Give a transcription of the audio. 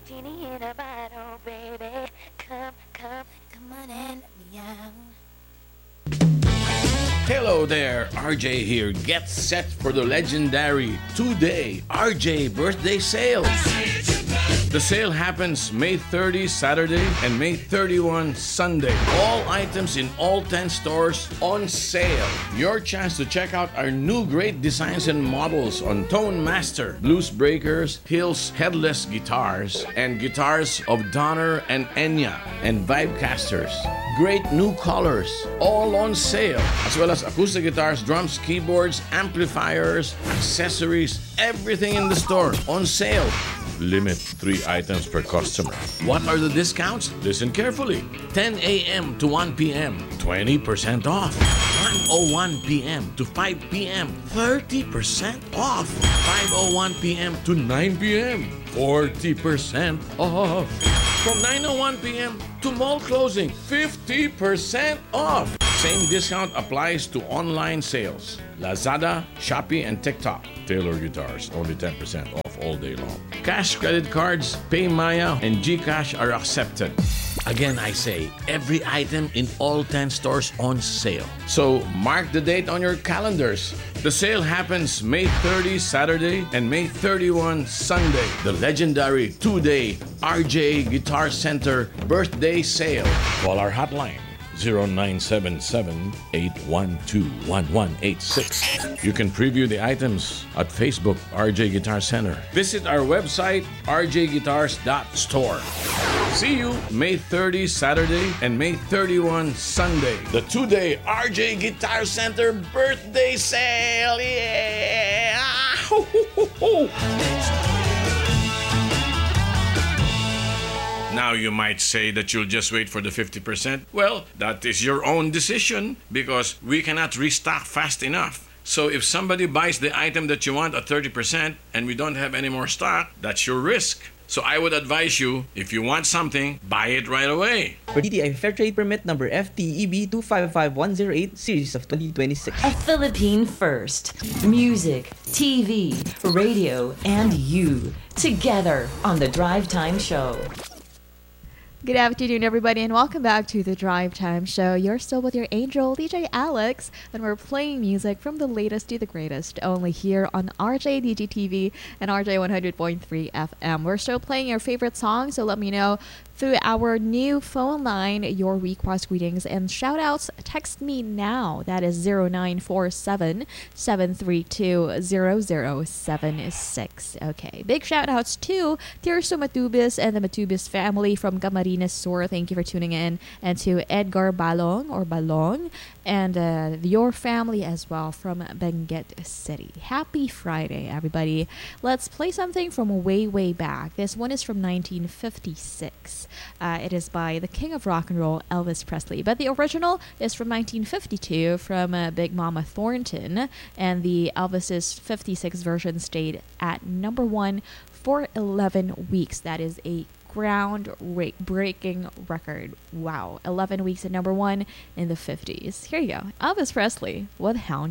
Genie in a bottle, baby. Come on and let me out. Hello there, RJ here. Get set for the legendary two-day RJ birthday sale. The sale happens May 30 Saturday and May 31 Sunday. All items in all 10 stores on sale. Your chance to check out our new great designs and models on Tone Master, Blues Breakers, Hills headless guitars, and guitars of Donner and Enya, and Vibecasters. Great new colors, all on sale, as well as acoustic guitars, drums, keyboards, amplifiers, accessories, everything in the store on sale. Limit 3 items per customer. What are the discounts? Listen carefully. 10 a.m. to 1 p.m., 20% off. 1:01 p.m. to 5 p.m., 30% off. 5:01 p.m. to 9 p.m., 40% off. From 9:01 p.m. to mall closing, 50% off. Same discount applies to online sales. Lazada, Shopee, and TikTok. Taylor Guitars, only 10% off all day long. Cash, credit cards, PayMaya, and GCash are accepted. Again, I say, every item in all 10 stores on sale. So, mark the date on your calendars. The sale happens May 30 Saturday and May 31 Sunday. The legendary two-day RJ Guitar Center birthday sale. Call our hotline. 0977-812-1186. You can preview the items at Facebook RJ Guitar Center. Visit our website rjguitars.store. See you May 30 Saturday and May 31 Sunday. The two-day RJ Guitar Center birthday sale. Yeah! Ho, ho, ho, ho. Now you might say that you'll just wait for the 50%. Well, that is your own decision because we cannot restock fast enough. So if somebody buys the item that you want at 30% and we don't have any more stock, that's your risk. So I would advise you, if you want something, buy it right away. For DTI Fair Trade Permit number FTEB 255108 series of 2026. A Philippine first. Music, TV, radio, and you. Together on the Drive Time Show. Good afternoon, everybody, and welcome back to the Drive Time Show. You're still with your angel, DJ Alex, and we're playing music from the latest to the greatest, only here on RJ DGTV and RJ 100.3 FM. We're still playing your favorite songs, so let me know through our new phone line your request, greetings, and shout-outs. Text me now. That is 0947-732-0076. Okay, big shout-outs to Tirso Matubis and the Matubis family from Camarines Sur. Thank you for tuning in. And to Edgar Balong or Balong and your family as well from Benguet City. Happy Friday, everybody. Let's play something from way, way back. This one is from 1956. It is by the King of Rock and Roll, Elvis Presley. But the original is from 1952 from Big Mama Thornton. And the Elvis's 56 version stayed at number 1 for 11 weeks. That is a ground-breaking record. Wow. 11 weeks at number 1 in the 50s. Here you go. Elvis Presley with Hound